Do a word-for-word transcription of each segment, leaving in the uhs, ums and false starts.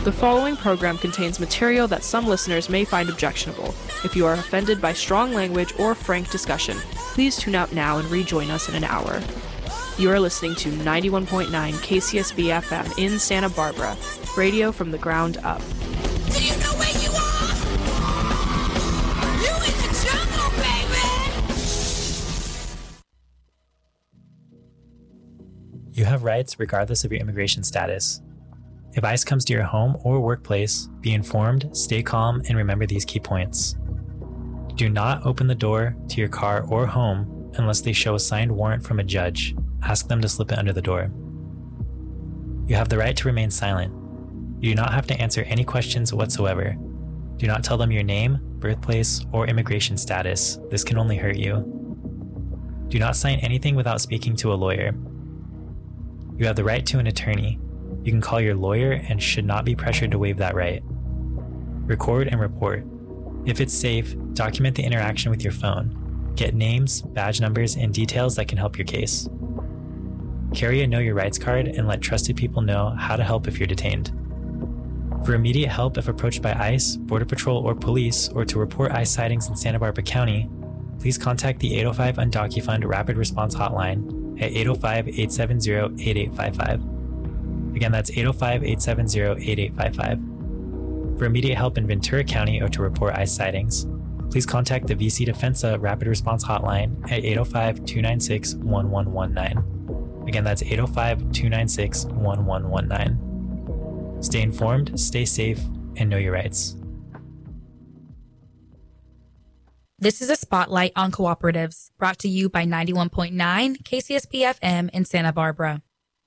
The following program contains material that some listeners may find objectionable. If you are offended by strong language or frank discussion, please tune out now and rejoin us in an hour. You are listening to ninety-one point nine K C S B F M in Santa Barbara, radio from the ground up. Do you know where you are? You in the jungle, baby! You have rights regardless of your immigration status. If ICE comes to your home or workplace, be informed, stay calm, and remember these key points. Do not open the door to your car or home unless they show a signed warrant from a judge. Ask them to slip it under the door. You have the right to remain silent. You do not have to answer any questions whatsoever. Do not tell them your name, birthplace, or immigration status. This can only hurt you. Do not sign anything without speaking to a lawyer. You have the right to an attorney. You can call your lawyer and should not be pressured to waive that right. Record and report. If it's safe, document the interaction with your phone. Get names, badge numbers, and details that can help your case. Carry a Know Your Rights card and let trusted people know how to help if you're detained. For immediate help if approached by ICE, Border Patrol, or police, or to report ICE sightings in Santa Barbara County, please contact the eight oh five UnDocuFund Rapid Response Hotline at eight oh five, eight seven zero, eight eight five five. Again, that's eight oh five, eight seven zero, eight eight five five. For immediate help in Ventura County or to report ICE sightings, please contact the V C Defensa Rapid Response Hotline at eight oh five, two nine six, one one one nine. Again, that's eight oh five, two nine six, one one one nine. Stay informed, stay safe, and know your rights. This is a spotlight on cooperatives, brought to you by ninety-one point nine K C S B F M in Santa Barbara.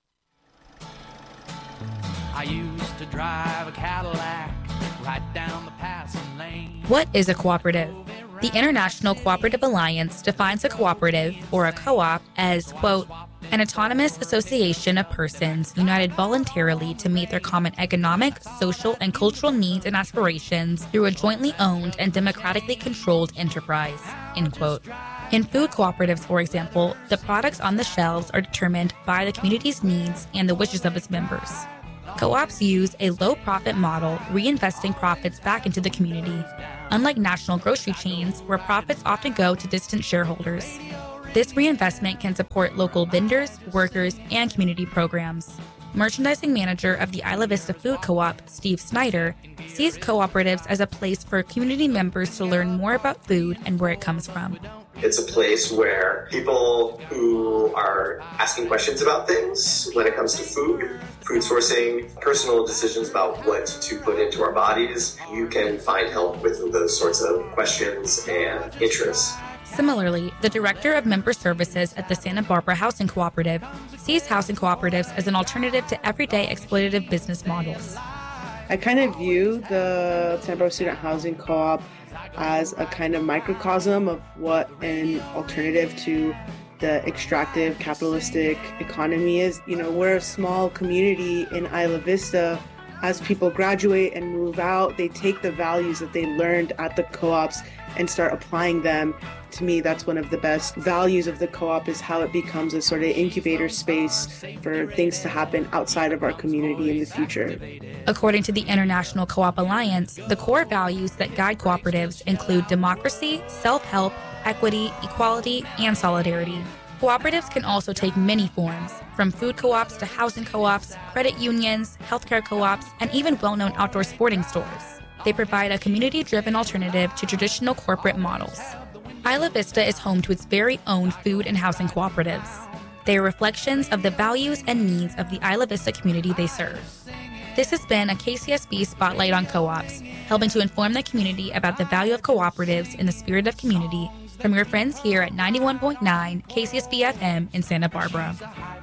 I used to drive a Cadillac right down the passing lane. What is a cooperative? The International Cooperative Alliance defines a cooperative, or a co-op, as, quote, an autonomous association of persons united voluntarily to meet their common economic, social, and cultural needs and aspirations through a jointly owned and democratically controlled enterprise, end quote. In food cooperatives, for example, the products on the shelves are determined by the community's needs and the wishes of its members. Co-ops use a low-profit model, reinvesting profits back into the community, unlike national grocery chains where profits often go to distant shareholders. This reinvestment can support local vendors, workers, and community programs. Merchandising manager of the Isla Vista Food Co-op, Steve Snyder, sees cooperatives as a place for community members to learn more about food and where it comes from. It's a place where people who are asking questions about things when it comes to food, food sourcing, personal decisions about what to put into our bodies, you can find help with those sorts of questions and interests. Similarly, the Director of Member Services at the Santa Barbara Housing Cooperative sees housing cooperatives as an alternative to everyday exploitative business models. I kind of view the Santa Barbara Student Housing Co-op as a kind of microcosm of what an alternative to the extractive capitalistic economy is. You know, we're a small community in Isla Vista. As people graduate and move out, they take the values that they learned at the co-ops and start applying them. To me, that's one of the best values of the co-op, is how it becomes a sort of incubator space for things to happen outside of our community in the future. According to the International Co-op Alliance, the core values that guide cooperatives include democracy, self-help, equity, equality, and solidarity. Cooperatives can also take many forms, from food co-ops to housing co-ops, credit unions, healthcare co-ops, and even well-known outdoor sporting stores. They provide a community-driven alternative to traditional corporate models. Isla Vista is home to its very own food and housing cooperatives. They are reflections of the values and needs of the Isla Vista community they serve. This has been a K C S B Spotlight on Co-ops, helping to inform the community about the value of cooperatives in the spirit of community, from your friends here at ninety-one point nine K C S B F M in Santa Barbara.